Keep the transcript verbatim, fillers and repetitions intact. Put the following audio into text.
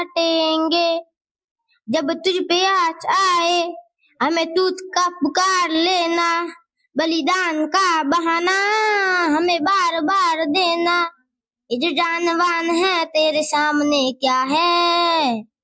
काटेंगे। जब तुझ पे आँच आए हमें तूत का पुकार लेना, बलिदान का बहाना हमें बार बार देना। ये जो जानवान है तेरे सामने क्या है,